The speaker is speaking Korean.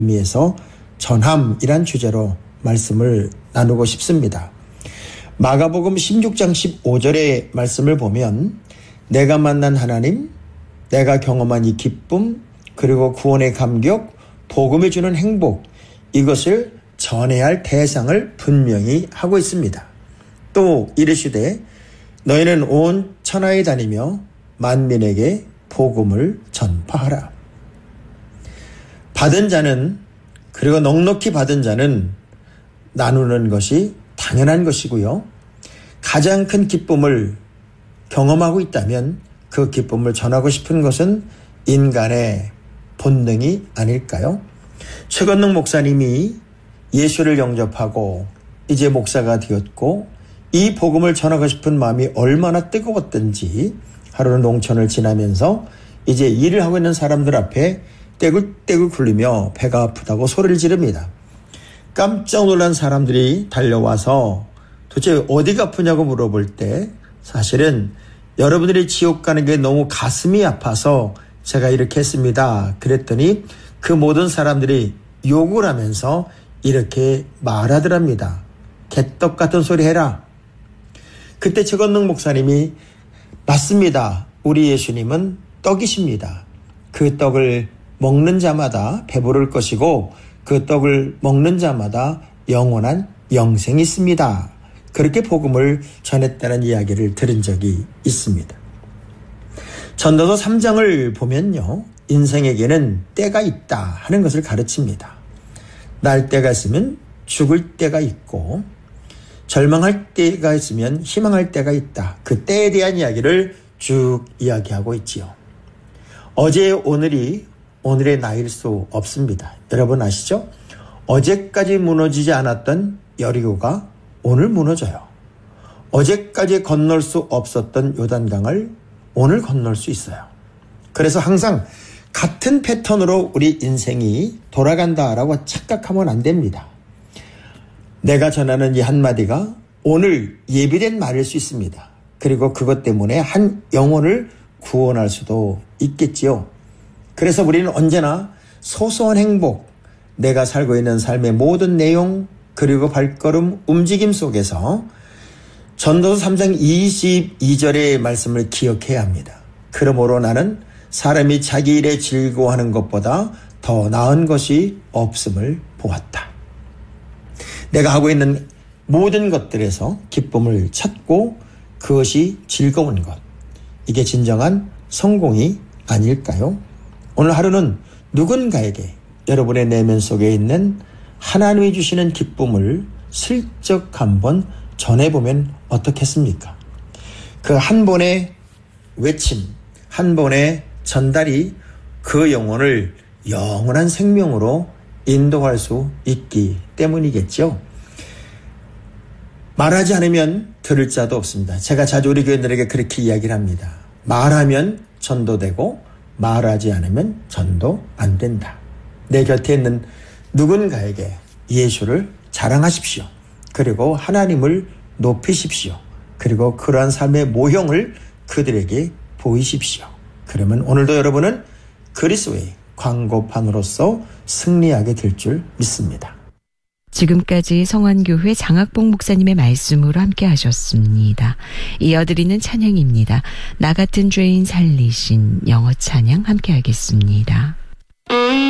의미에서 전함이란 주제로 말씀을 나누고 싶습니다. 마가복음 16장 15절의 말씀을 보면 내가 만난 하나님, 내가 경험한 이 기쁨, 그리고 구원의 감격, 복음이 주는 행복, 이것을 전해야 할 대상을 분명히 하고 있습니다. 또 이르시되 너희는 온 천하에 다니며 만민에게 복음을 전파하라. 받은 자는, 그리고 넉넉히 받은 자는 나누는 것이 당연한 것이고요. 가장 큰 기쁨을 경험하고 있다면 그 기쁨을 전하고 싶은 것은 인간의 본능이 아닐까요? 최건능 목사님이 예수를 영접하고 이제 목사가 되었고 이 복음을 전하고 싶은 마음이 얼마나 뜨거웠던지 하루는 농촌을 지나면서 이제 일을 하고 있는 사람들 앞에 떼굴떼굴 굴리며 배가 아프다고 소리를 지릅니다. 깜짝 놀란 사람들이 달려와서 도대체 어디가 아프냐고 물어볼 때 사실은 여러분들이 지옥 가는 게 너무 가슴이 아파서 제가 이렇게 했습니다. 그랬더니 그 모든 사람들이 욕을 하면서 이렇게 말하더랍니다. 개떡 같은 소리 해라. 그때 최건능 목사님이 맞습니다. 우리 예수님은 떡이십니다. 그 떡을 먹는 자마다 배부를 것이고 그 떡을 먹는 자마다 영원한 영생이 있습니다. 그렇게 복음을 전했다는 이야기를 들은 적이 있습니다. 전도서 3장을 보면요. 인생에게는 때가 있다 하는 것을 가르칩니다. 날 때가 있으면 죽을 때가 있고 절망할 때가 있으면 희망할 때가 있다. 그 때에 대한 이야기를 쭉 이야기하고 있지요. 어제의 오늘이 오늘의 나일 수 없습니다. 여러분 아시죠? 어제까지 무너지지 않았던 여리고가 오늘 무너져요. 어제까지 건널 수 없었던 요단강을 오늘 건널 수 있어요. 그래서 항상 같은 패턴으로 우리 인생이 돌아간다라고 착각하면 안 됩니다. 내가 전하는 이 한마디가 오늘 예비된 말일 수 있습니다. 그리고 그것 때문에 한 영혼을 구원할 수도 있겠지요. 그래서 우리는 언제나 소소한 행복, 내가 살고 있는 삶의 모든 내용, 그리고 발걸음, 움직임 속에서 전도서 3장 22절의 말씀을 기억해야 합니다. 그러므로 나는 사람이 자기 일에 즐거워하는 것보다 더 나은 것이 없음을 보았다. 내가 하고 있는 모든 것들에서 기쁨을 찾고 그것이 즐거운 것. 이게 진정한 성공이 아닐까요? 오늘 하루는 누군가에게 여러분의 내면 속에 있는 하나님이 주시는 기쁨을 슬쩍 한번 전해보면 어떻겠습니까? 그 한 번의 외침, 한 번의 전달이 그 영혼을 영원한 생명으로 인도할 수 있기 때문이겠죠. 말하지 않으면 들을 자도 없습니다. 제가 자주 우리 교인들에게 그렇게 이야기를 합니다. 말하면 전도되고 말하지 않으면 전도 안 된다. 내 곁에 있는 누군가에게 예수를 자랑하십시오. 그리고 하나님을 높이십시오. 그리고 그러한 삶의 모형을 그들에게 보이십시오. 그러면 오늘도 여러분은 그리스도의 광고판으로서 승리하게 될 줄 믿습니다. 지금까지 성환교회 장학봉 목사님의 말씀으로 함께 하셨습니다. 이어드리는 찬양입니다. 나 같은 죄인 살리신 영어 찬양 함께 하겠습니다.